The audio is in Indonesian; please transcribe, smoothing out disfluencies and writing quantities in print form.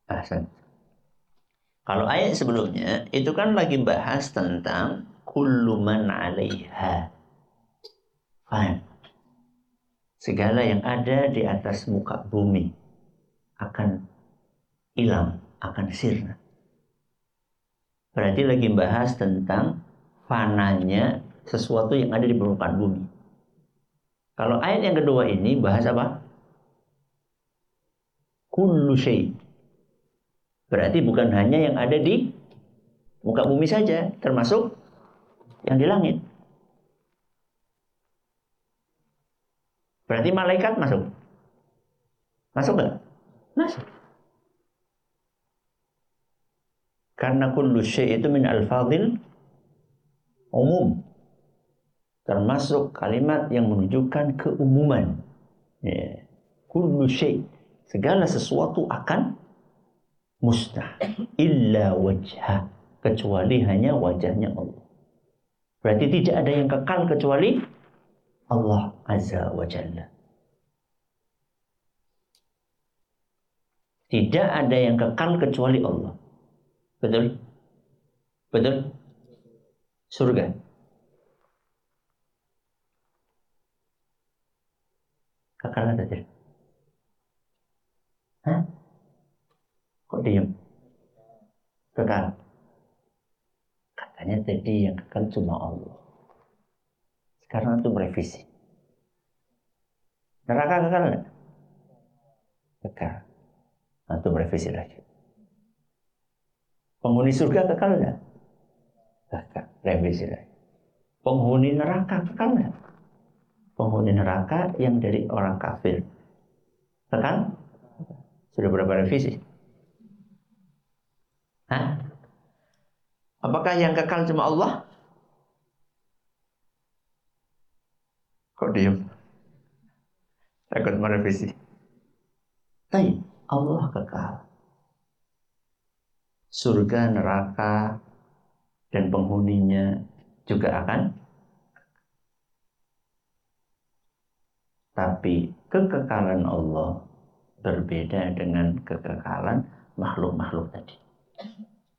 Ahsan. Kalau ayat sebelumnya itu kan lagi bahas tentang kullu man 'alaiha. Faham? Segala yang ada di atas muka bumi akan hilang, akan sirna. Berarti lagi bahas tentang fananya sesuatu yang ada di permukaan bumi. Kalau ayat yang kedua ini bahas apa? Kullu syai'. Berarti bukan hanya yang ada di muka bumi saja, termasuk yang di langit. Berarti malaikat masuk? Masuk nggak? Masuk. Karena kullu syai' itu min al-fadhil umum. Termasuk kalimat yang menunjukkan keumuman. Ya. Kullu syai'. Segala sesuatu akan musnah. Illa wajha. Kecuali hanya wajahnya Allah. Berarti tidak ada yang kekal kecuali Allah Azza wa Jalla. Tidak ada yang kekal kecuali Allah. Betul? Betul? Surga. Kekal atau tidak? Hah? Kok diam? Kekal. Katanya tadi yang kekal cuma Allah. Sekarang itu merevisi. Neraka kekal nggak? Kekal. Itu merevisi lagi. Penghuni surga kekal nggak? Kekal. Revisi lagi. Penghuni neraka kekal nggak? Penghuni neraka yang dari orang kafir kekal? Sudah berapa revisi? Hah? Apakah yang kekal cuma Allah? Kok diam? Takut merevisi. Tapi Allah kekal. Surga, neraka, dan penghuninya juga akan. Tapi kekekalan Allah berbeda dengan kekekalan makhluk-makhluk tadi.